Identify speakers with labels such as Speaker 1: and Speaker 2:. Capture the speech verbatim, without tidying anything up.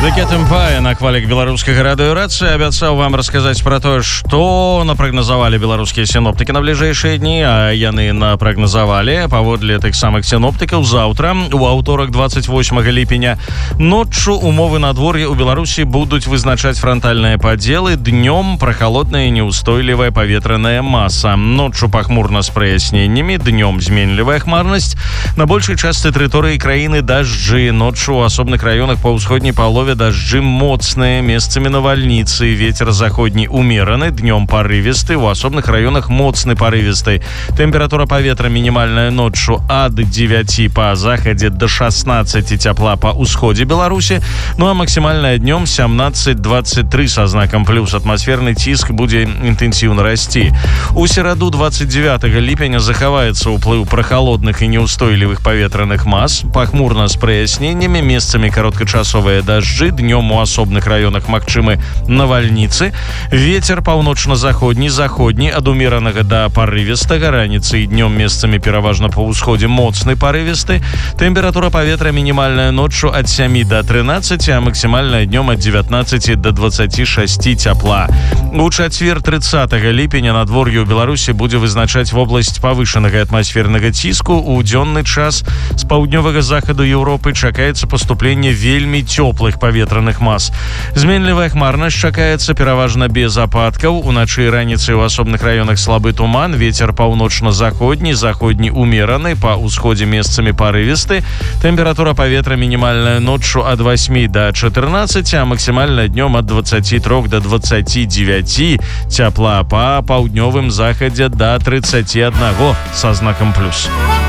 Speaker 1: Тэмпае на хвалях беларускага радыёрацыі абяцаў вам расказаць пра тое, што напрагназавалі беларускія сіноптыкі на бліжэйшыя дні, а яны напрагназавалі паводле тых самых сіноптыкаў заўтра, у аўторак двадцать восьмага ліпеня. Ноччу умовы надвор'я ў Беларусі будуць вызначаць франтальныя падзелы, днём прахалодная і неўстойлівая паветраная маса. Ноччу пахмурна з праясненнямі, днём зменлівая хмарнасць. На большай частцы тэрыторыі краіны дажджы. Ноччу ў асобных раёнах па ўсходняй палове дажджы моцныя, месцамі навальніцы. Вецер заходні умераны, днём парывісты, у асобных раёнах моцны парывісты. Тэмпература паветра мінімальная ноччу ад дзевяці па захадзе да шаснаццаці цяпла па ўсходзе Беларусі, ну а максімальная днём сямнаццаць двадцать тры са знакам плюс. Атмасферны ціск будзе інтэнсіўна расці. У сераду двадцать девятага ліпеня захаваецца ўплыў прахалодных і неўстойлівых паветраных мас, пахмурна з праясненнямі, месцамі кароткачасовыя дажджы, днём у асобных раёнах магчымы навальніцы. Вецер паўночна-заходні, заходні ад умеранага да парывістага, раніцай і днём месцамі пераважна па ўсходзе моцны парывісты. Тэмпература паветра мінімальная ноччу ад сямі да трынаццаці, а максімальная днём ад дзевятнаццаці да дваццаці шасці цяпла. У чацвер трыццатага ліпеня надвор'е ў Беларусі будзе вызначаць вобласць павышанага атмасфернага ціску. У дзённы час з паўднёвага захаду Еўропы чакаецца паступленне вельмі цёплых паветраных мас. Зменлівая хмарнасць чакаецца пераважна без ападкаў. Уначы і раніцай у асобных раёнах слабы туман, вецер паўночна-заходні, заходні умераны, па ўсходзе месцамі парывісты. Тэмпература паветра мінімальная ноччу ад васьмі да чатырнаццаці, а максімальная днём ад дваццаці трох да дваццаці дзевяці цяпла, па паўднёвым захадзе да трыццаці аднаго са знакам плюс.